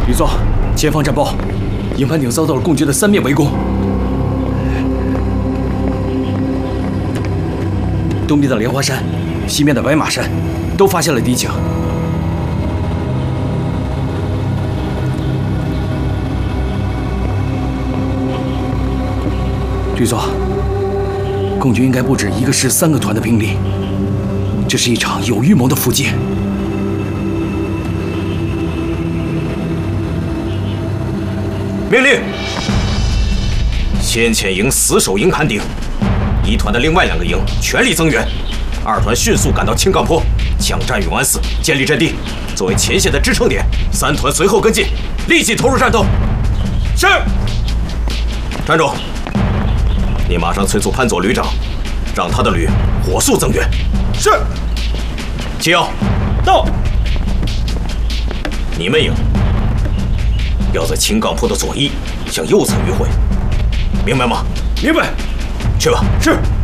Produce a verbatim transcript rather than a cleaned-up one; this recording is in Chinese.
吕总，前方战报，营盘顶遭到了共军的三面围攻，东边的莲花山，西面的白马山，都发现了敌情。吕总，共军应该不止一个师、三个团的兵力，这是一场有预谋的伏击。 命令：先遣营死守营盘顶，一团的另外两个营全力增援，二团迅速赶到青岗坡，抢占永安寺，建立阵地，作为前线的支撑点。三团随后跟进，立即投入战斗。是。站住！你马上催促潘左旅长，让他的旅火速增援。是。七幺，到。你们营。 要在青岗坡的左翼向右侧迂回，明白吗？ 明白。 去吧。是。